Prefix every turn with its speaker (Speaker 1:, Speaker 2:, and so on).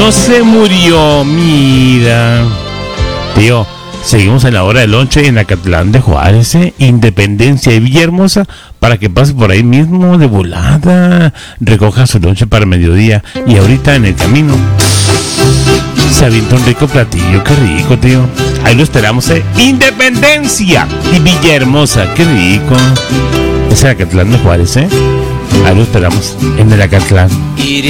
Speaker 1: no se murió, mira. Tío, seguimos en la hora del lonche en Acatlán de Juárez, Independencia y Villahermosa, para que pase por ahí mismo de volada, recoja su lonche para mediodía y ahorita en el camino se avienta un rico platillo. Qué rico, tío. Ahí lo esperamos, Independencia y Villahermosa, qué rico. Es el Acatlán de Juárez, ahí lo esperamos en el Acatlán.